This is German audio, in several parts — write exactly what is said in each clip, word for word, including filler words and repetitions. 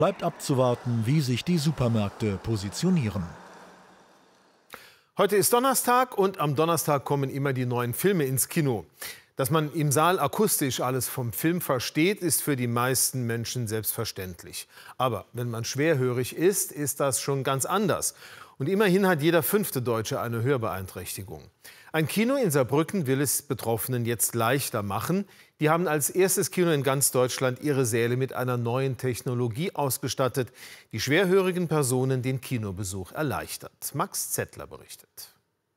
Bleibt abzuwarten, wie sich die Supermärkte positionieren. Heute ist Donnerstag und am Donnerstag kommen immer die neuen Filme ins Kino. Dass man im Saal akustisch alles vom Film versteht, ist für die meisten Menschen selbstverständlich. Aber wenn man schwerhörig ist, ist das schon ganz anders. Und immerhin hat jeder fünfte Deutsche eine Hörbeeinträchtigung. Ein Kino in Saarbrücken will es Betroffenen jetzt leichter machen. Die haben als erstes Kino in ganz Deutschland ihre Säle mit einer neuen Technologie ausgestattet, die schwerhörigen Personen den Kinobesuch erleichtert. Max Zettler berichtet.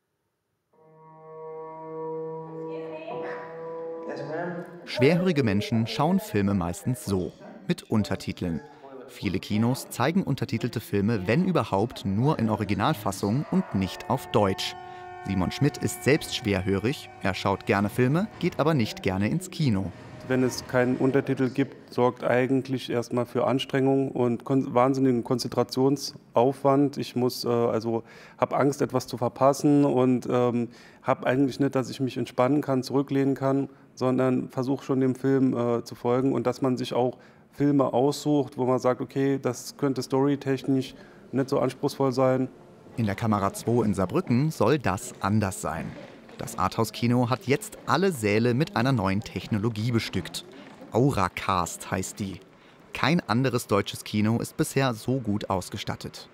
Schwerhörige Menschen schauen Filme meistens so, mit Untertiteln. Viele Kinos zeigen untertitelte Filme, wenn überhaupt, nur in Originalfassung und nicht auf Deutsch. Simon Schmidt ist selbst schwerhörig, er schaut gerne Filme, geht aber nicht gerne ins Kino. Wenn es keinen Untertitel gibt, sorgt eigentlich erstmal für Anstrengung und kon wahnsinnigen Konzentrationsaufwand. Ich muss äh, also habe Angst, etwas zu verpassen und ähm, habe eigentlich nicht, dass ich mich entspannen kann, zurücklehnen kann, sondern versuche schon dem Film äh, zu folgen und dass man sich auch Filme aussucht, wo man sagt, okay, das könnte storytechnisch nicht so anspruchsvoll sein. In der Kamera zwei in Saarbrücken soll das anders sein. Das Arthouse-Kino hat jetzt alle Säle mit einer neuen Technologie bestückt. Auracast heißt die. Kein anderes deutsches Kino ist bisher so gut ausgestattet.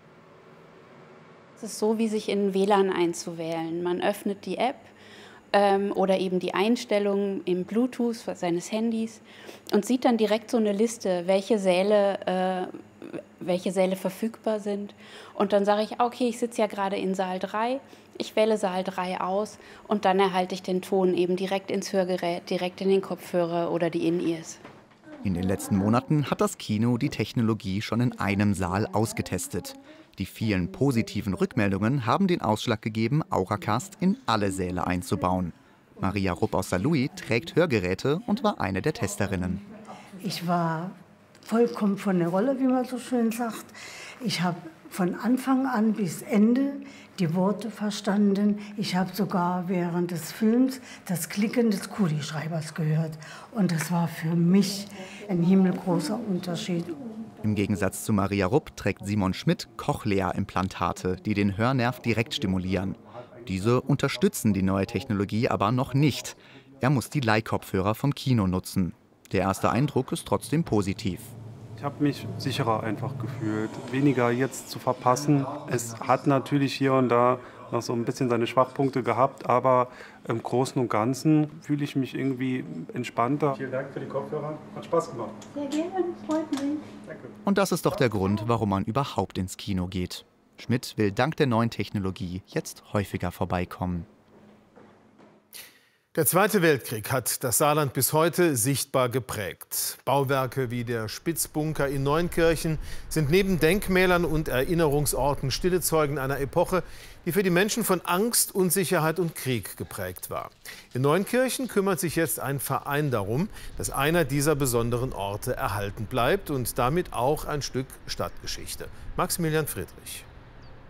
Es ist so, wie sich in W L A N einzuwählen. Man öffnet die App ähm, oder eben die Einstellungen im Bluetooth seines Handys und sieht dann direkt so eine Liste, welche Säle äh, welche Säle verfügbar sind. Und dann sage ich, okay, ich sitze ja gerade in Saal drei, ich wähle Saal drei aus und dann erhalte ich den Ton eben direkt ins Hörgerät, direkt in den Kopfhörer oder die In-Ears. In den letzten Monaten hat das Kino die Technologie schon in einem Saal ausgetestet. Die vielen positiven Rückmeldungen haben den Ausschlag gegeben, Auracast in alle Säle einzubauen. Maria Rupp aus Saarlouis trägt Hörgeräte und war eine der Testerinnen. Ich war vollkommen von der Rolle, wie man so schön sagt. Ich habe von Anfang an bis Ende die Worte verstanden. Ich habe sogar während des Films das Klicken des Kugelschreibers gehört. Und das war für mich ein himmelgroßer Unterschied. Im Gegensatz zu Maria Rupp trägt Simon Schmidt Cochlea-Implantate, die den Hörnerv direkt stimulieren. Diese unterstützen die neue Technologie aber noch nicht. Er muss die Leihkopfhörer vom Kino nutzen. Der erste Eindruck ist trotzdem positiv. Ich habe mich sicherer einfach gefühlt, weniger jetzt zu verpassen. Es hat natürlich hier und da noch so ein bisschen seine Schwachpunkte gehabt, aber im Großen und Ganzen fühle ich mich irgendwie entspannter. Vielen Dank für die Kopfhörer, hat Spaß gemacht. Sehr gerne, freut mich. Danke. Und das ist doch der Grund, warum man überhaupt ins Kino geht. Schmidt will dank der neuen Technologie jetzt häufiger vorbeikommen. Der Zweite Weltkrieg hat das Saarland bis heute sichtbar geprägt. Bauwerke wie der Spitzbunker in Neunkirchen sind neben Denkmälern und Erinnerungsorten stille Zeugen einer Epoche, die für die Menschen von Angst, Unsicherheit und Krieg geprägt war. In Neunkirchen kümmert sich jetzt ein Verein darum, dass einer dieser besonderen Orte erhalten bleibt und damit auch ein Stück Stadtgeschichte. Maximilian Friedrich.